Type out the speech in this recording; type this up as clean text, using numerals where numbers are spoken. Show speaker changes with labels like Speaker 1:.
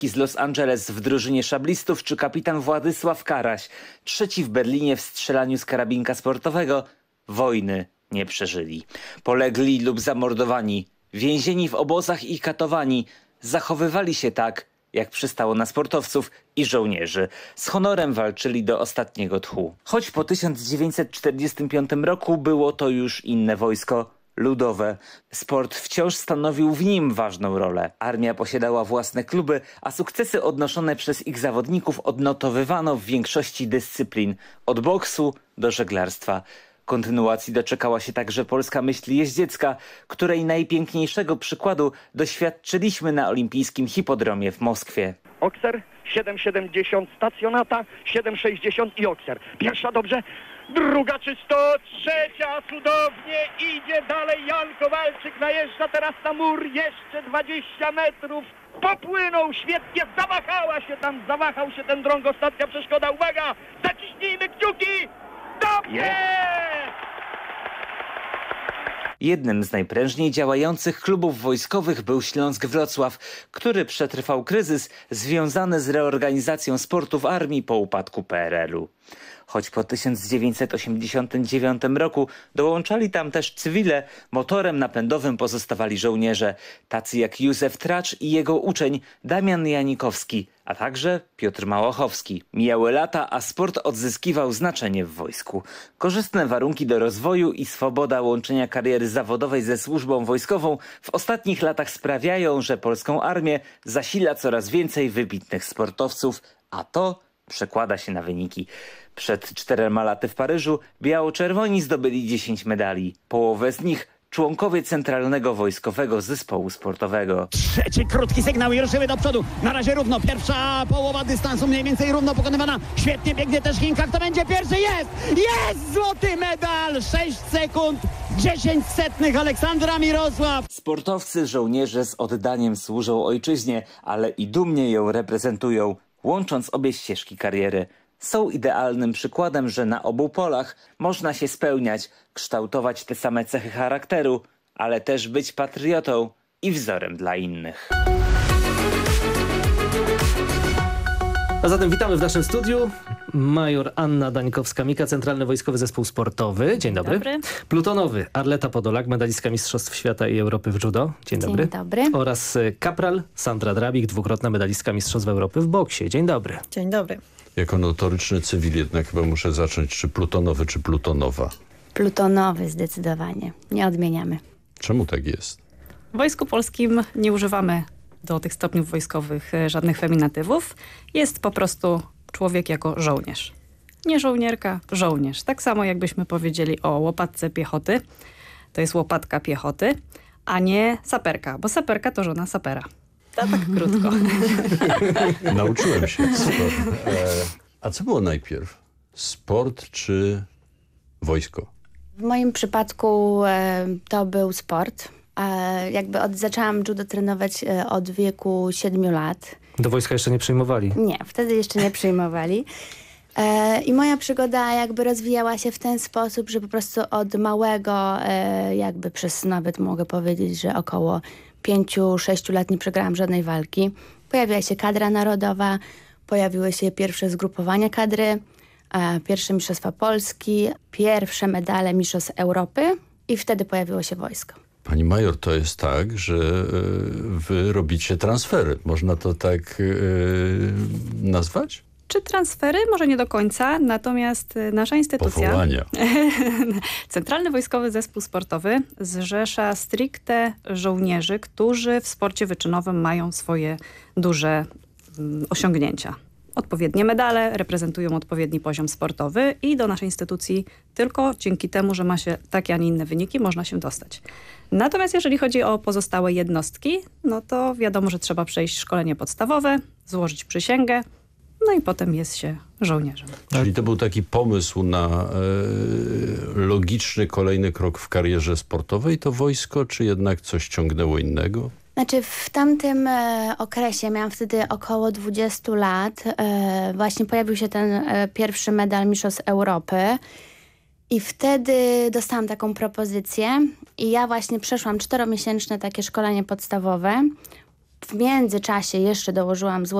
Speaker 1: z Los Angeles w drużynie szablistów czy kapitan Władysław Karaś, trzeci w Berlinie w strzelaniu z karabinka sportowego, wojny nie przeżyli. Polegli lub zamordowani, więzieni w obozach i katowani, zachowywali się tak, jak przystało na sportowców i żołnierzy. Z honorem walczyli do ostatniego tchu. Choć po 1945 roku było to już inne wojsko, ludowe. Sport wciąż stanowił w nim ważną rolę. Armia posiadała własne kluby, a sukcesy odnoszone przez ich zawodników odnotowywano w większości dyscyplin, od boksu do żeglarstwa. Kontynuacji doczekała się także polska myśl jeździecka, której najpiękniejszego przykładu doświadczyliśmy na olimpijskim hipodromie w Moskwie.
Speaker 2: Okser, 7,70, stacjonata, 7,60 i okser. Pierwsza dobrze, druga czysto, trzecia cudownie, idzie dalej Jan Kowalczyk, najeżdża teraz na mur, jeszcze 20 metrów. Popłynął świetnie, zawahał się ten drąg, ostatnia przeszkoda, uwaga, zaciśnijmy kciuki! Dobrze!
Speaker 1: Jednym z najprężniej działających klubów wojskowych był Śląsk Wrocław, który przetrwał kryzys związany z reorganizacją sportu w armii po upadku PRL-u. Choć po 1989 roku dołączali tam też cywile, motorem napędowym pozostawali żołnierze, tacy jak Józef Tracz i jego uczeń Damian Janikowski, a także Piotr Małochowski. Mijały lata, a sport odzyskiwał znaczenie w wojsku. Korzystne warunki do rozwoju i swoboda łączenia kariery zawodowej ze służbą wojskową w ostatnich latach sprawiają, że polską armię zasila coraz więcej wybitnych sportowców, a to przekłada się na wyniki. Przed 4 laty w Paryżu biało-czerwoni zdobyli 10 medali. Połowę z nich członkowie Centralnego Wojskowego Zespołu Sportowego.
Speaker 3: Trzeci krótki sygnał i ruszymy do przodu. Na razie równo. Pierwsza połowa dystansu mniej więcej równo pokonywana. Świetnie biegnie też Chinka. Kto będzie pierwszy? Jest! Złoty medal! 6 sekund 10 setnych Aleksandra Mirosław.
Speaker 1: Sportowcy, żołnierze z oddaniem służą ojczyźnie, ale i dumnie ją reprezentują, łącząc obie ścieżki kariery. Są idealnym przykładem, że na obu polach można się spełniać, kształtować te same cechy charakteru, ale też być patriotą i wzorem dla innych.
Speaker 4: A zatem witamy w naszym studiu. Major Anna Dańkowska-Mika, Centralny Wojskowy Zespół Sportowy. Dzień dobry. Plutonowy Arleta Podolak, medalistka Mistrzostw Świata i Europy w judo. Dzień dobry.
Speaker 5: Dzień dobry.
Speaker 4: Oraz kapral Sandra Drabik, dwukrotna medalistka Mistrzostw Europy w boksie. Dzień dobry.
Speaker 5: Dzień dobry.
Speaker 6: Jako notoryczny cywil jednak chyba muszę zacząć, czy plutonowy, czy plutonowa?
Speaker 5: Plutonowy zdecydowanie. Nie odmieniamy.
Speaker 6: Czemu tak jest?
Speaker 7: W Wojsku Polskim nie używamy do tych stopniów wojskowych żadnych feminatywów. Jest po prostu człowiek jako żołnierz. Nie żołnierka, żołnierz. Tak samo jakbyśmy powiedzieli o łopatce piechoty. To jest łopatka piechoty, a nie saperka, bo saperka to żona sapera. To tak krótko.
Speaker 6: Nauczyłem się. Super. A co było najpierw? Sport czy wojsko?
Speaker 5: W moim przypadku to był sport. Zaczęłam judo trenować od wieku 7 lat.
Speaker 4: Do wojska jeszcze nie przyjmowali?
Speaker 5: Nie, wtedy jeszcze nie przyjmowali. I moja przygoda jakby rozwijała się w ten sposób, że po prostu od małego, jakby przez nawet mogę powiedzieć, że około 5-6 lat nie przegrałam żadnej walki. Pojawiła się kadra narodowa, pojawiły się pierwsze zgrupowania kadry, pierwsze mistrzostwa Polski, pierwsze medale mistrzostw Europy i wtedy pojawiło się wojsko.
Speaker 6: Pani major, to jest tak, że wy robicie transfery. Można to tak nazwać?
Speaker 7: Czy transfery? Może nie do końca, natomiast nasza instytucja...
Speaker 6: Powołania.
Speaker 7: Centralny Wojskowy Zespół Sportowy zrzesza stricte żołnierzy, którzy w sporcie wyczynowym mają swoje duże osiągnięcia. Odpowiednie medale, reprezentują odpowiedni poziom sportowy i do naszej instytucji tylko dzięki temu, że ma się takie, a nie inne wyniki, można się dostać. Natomiast jeżeli chodzi o pozostałe jednostki, no to wiadomo, że trzeba przejść szkolenie podstawowe, złożyć przysięgę, no i potem jest się żołnierzem.
Speaker 6: Czyli to był taki pomysł na logiczny kolejny krok w karierze sportowej, to wojsko, czy jednak coś ciągnęło innego?
Speaker 5: Znaczy w tamtym okresie, miałam wtedy około 20 lat, właśnie pojawił się ten pierwszy medal Mistrzostw Europy i wtedy dostałam taką propozycję i ja właśnie przeszłam 4-miesięczne takie szkolenie podstawowe. w międzyczasie jeszcze dołożyłam